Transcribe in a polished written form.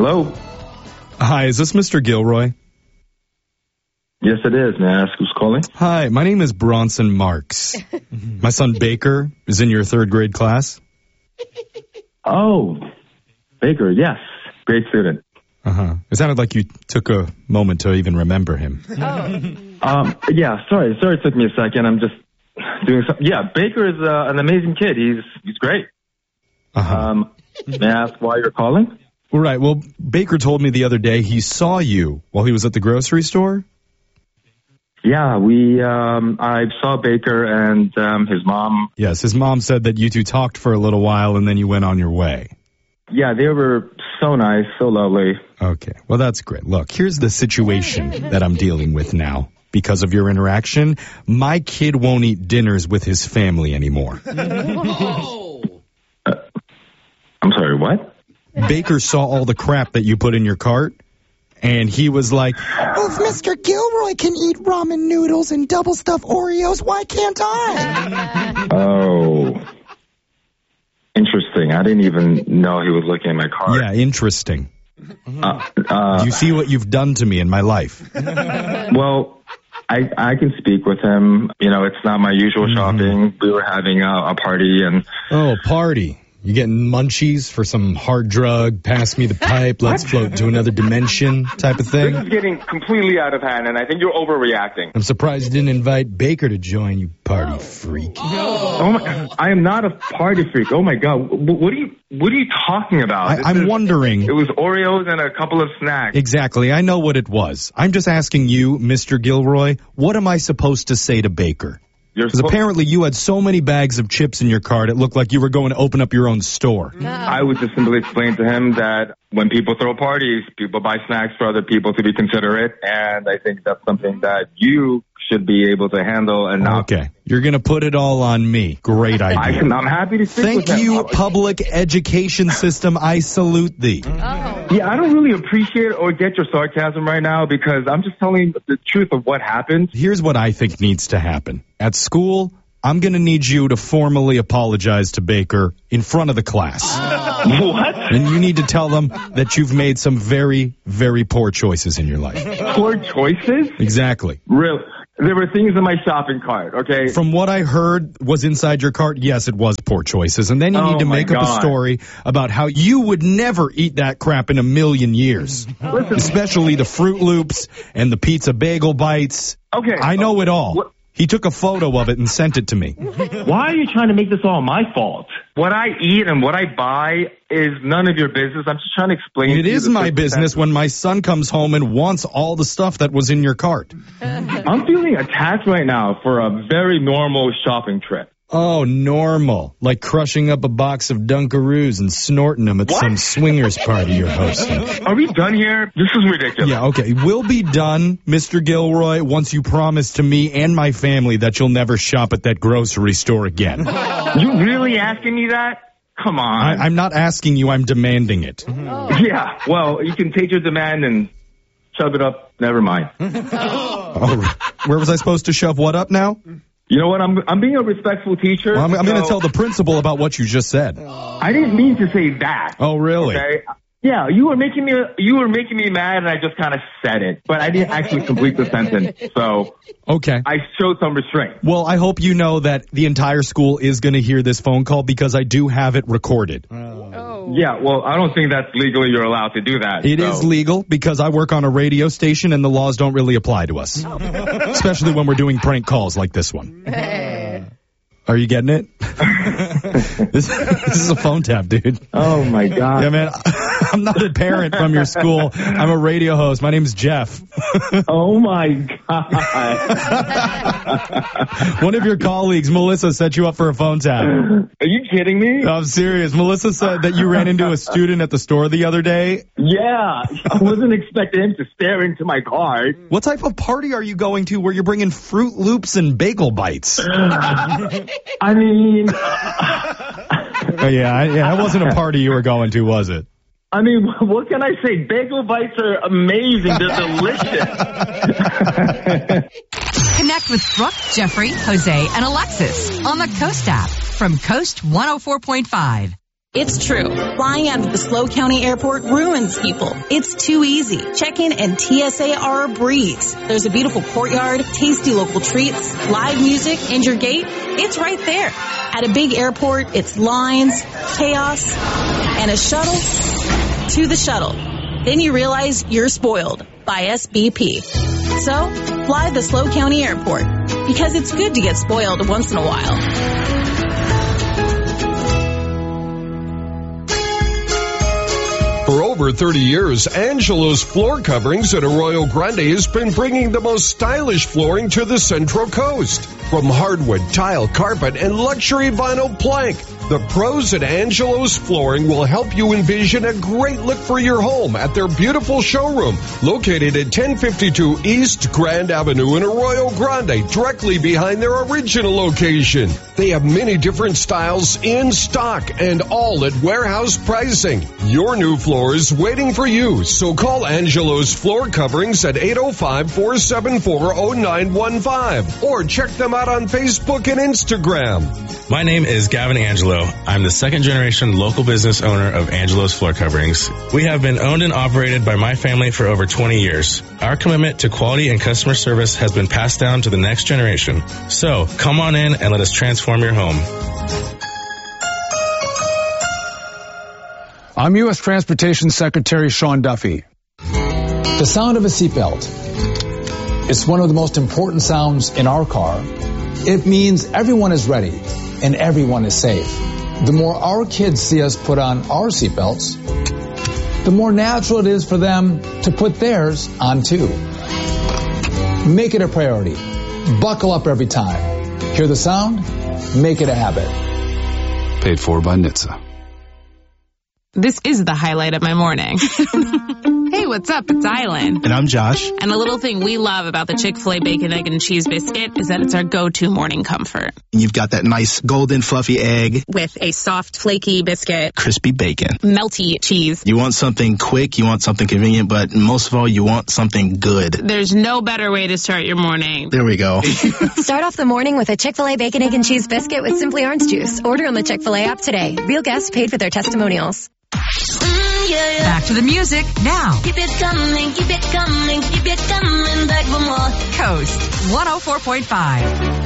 Hello? Hi, is this Mr. Gilroy? Yes, it is. May I ask who's calling? Hi, my name is Bronson Marks. My son Baker is in your third grade class. Oh, Baker, yes. Great student. It sounded like you took a moment to even remember him. Yeah, sorry it took me a second. I'm just doing something. Yeah, Baker is an amazing kid. He's great. May I ask why you're calling? Right, well, Baker told me the other day he saw you while he was at the grocery store. Yeah, I saw Baker and his mom. Yes, his mom said that you two talked for a little while and then you went on your way. Yeah, they were so nice, so lovely. Okay, well, that's great. Look, here's the situation that I'm dealing with now. Because of your interaction, my kid won't eat dinners with his family anymore. I'm sorry, what? Baker saw all the crap that you put in your cart, and he was like, well, if Mr. Gilroy can eat ramen noodles and double stuffed Oreos, why can't I? Oh, interesting. I didn't even know he was looking at my cart. Yeah, interesting. Do you see what you've done to me in my life? Well, I can speak with him. You know, it's not my usual shopping. We were having a party and... Oh, party. You getting munchies for some hard drug, pass me the pipe, let's float to another dimension type of thing? This is getting completely out of hand, and I think you're overreacting. I'm surprised you didn't invite Baker to join, you party freak. Oh my, I am not a party freak. Oh my God. What are you talking about? I'm wondering. It was Oreos and a couple of snacks. Exactly. I know what it was. I'm just asking you, Mr. Gilroy, what am I supposed to say to Baker? Because apparently you had so many bags of chips in your cart, it looked like you were going to open up your own store. I would just simply explain to him that when people throw parties, people buy snacks for other people to be considerate, and I think that's something that you should be able to handle and not... Okay. You're going to put it all on me. Great idea. I'm happy to speak with him. Thank you, public education system. I salute thee. Yeah, I don't really appreciate or get your sarcasm right now because I'm just telling the truth of what happened. Here's what I think needs to happen. At school, I'm going to need you to formally apologize to Baker in front of the class. What? And you need to tell them that you've made some very, very poor choices in your life. Poor choices? Exactly. Really? There were things in my shopping cart, okay? From what I heard was inside your cart, yes, it was poor choices. And then you need to make up a story about how you would never eat that crap in a million years. Listen. Especially the Fruit Loops and the pizza bagel bites. Okay. I know it all. He took a photo of it and sent it to me. Why are you trying to make this all my fault? What I eat and what I buy is none of your business. I'm just trying to explain. It is my business when my son comes home and wants all the stuff that was in your cart. I'm feeling attacked right now for a very normal shopping trip. Oh, normal. Like crushing up a box of Dunkaroos and snorting them at some swingers party you're hosting. Are we done here? This is ridiculous. Yeah, okay. We'll be done, Mr. Gilroy, once you promise to me and my family that you'll never shop at that grocery store again. You really asking me that? Come on. I'm not asking you. I'm demanding it. Yeah, well, you can take your demand and shove it up. Never mind. Oh, where was I supposed to shove what up now? You know what? I'm being a respectful teacher. Well, I'm going to tell the principal about what you just said. I didn't mean to say that. Oh, really? Okay. Yeah, you were making me mad, and I just kind of said it, but I didn't actually complete the sentence. So okay, I showed some restraint. Well, I hope you know that the entire school is going to hear this phone call because I do have it recorded. Yeah, well, I don't think that's legally you're allowed to do that. It is legal because I work on a radio station and the laws don't really apply to us, especially when we're doing prank calls like this one. Are you getting it? This is a phone tap, dude. Oh, my God. Yeah, man. I'm not a parent from your school. I'm a radio host. My name's Jeff. Oh, my God. One of your colleagues, Melissa, set you up for a phone tap. Are you kidding me? No, I'm serious. Melissa said that you ran into a student at the store the other day. Yeah. I wasn't expecting him to stare into my cart. What type of party are you going to where you're bringing Fruit Loops and bagel bites? I mean... yeah, that wasn't a party you were going to, was it? I mean, what can I say? Bagel bites are amazing. They're delicious. Connect with Brooke, Jeffrey, Jose, and Alexis on the Coast app from Coast 104.5. It's true. Flying out of the SLO County Airport ruins people. It's too easy. Check-in and TSA are a breeze. There's a beautiful courtyard, tasty local treats, live music, and your gate, it's right there. At a big airport, it's lines, chaos, and a shuttle to the shuttle. Then you realize you're spoiled by SBP. So, fly the SLO County Airport, because it's good to get spoiled once in a while. For over 30 years, Angelo's Floor Coverings at Arroyo Grande has been bringing the most stylish flooring to the Central Coast. From hardwood, tile, carpet, and luxury vinyl plank, the pros at Angelo's Flooring will help you envision a great look for your home at their beautiful showroom located at 1052 East Grand Avenue in Arroyo Grande, directly behind their original location. They have many different styles in stock and all at warehouse pricing. Your new floor is waiting for you, so call Angelo's Floor Coverings at 805-474-0915 or check them out on Facebook and Instagram. My name is Gavin Angelo. I'm the second generation local business owner of Angelo's Floor Coverings. We have been owned and operated by my family for over 20 years. Our commitment to quality and customer service has been passed down to the next generation. So come on in and let us transform your home. I'm U.S. Transportation Secretary Sean Duffy. The sound of a seatbelt. It's one of the most important sounds in our car. It means everyone is ready and everyone is safe. The more our kids see us put on our seatbelts, the more natural it is for them to put theirs on too. Make it a priority. Buckle up every time. Hear the sound? Make it a habit. Paid for by NHTSA. This is the highlight of my morning. Hey, what's up? It's Island. And I'm Josh. And the little thing we love about the Chick-fil-A Bacon, Egg, and Cheese Biscuit is that it's our go-to morning comfort. And you've got that nice golden fluffy egg. With a soft, flaky biscuit. Crispy bacon. Melty cheese. You want something quick, you want something convenient, but most of all, you want something good. There's no better way to start your morning. There we go. Start off the morning with a Chick-fil-A Bacon, Egg, and Cheese Biscuit with Simply Orange Juice. Order on the Chick-fil-A app today. Real guests paid for their testimonials. Back to the music now. Keep it coming, keep it coming, keep it coming back for more. Coast 104.5.